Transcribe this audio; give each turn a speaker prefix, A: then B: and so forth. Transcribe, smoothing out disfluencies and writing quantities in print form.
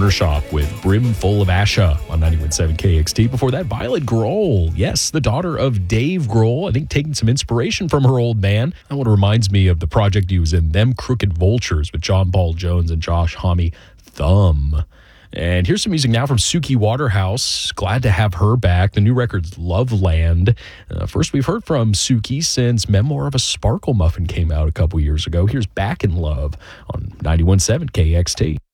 A: Corner Shop with Brimful of Asha on 91.7 KXT. Before that, Violet Grohl. Yes, the daughter of Dave Grohl. I think taking some inspiration from her old man. That one reminds me of the project he was in, Them Crooked Vultures, with John Paul Jones and Josh Homme. Thumb. And here's some music now from Suki Waterhouse. Glad to have her back. The new record's Loveland. First we've heard from Suki since Memoir of a Sparkle Muffin came out a couple years ago. Here's Back in Love on 91.7 KXT.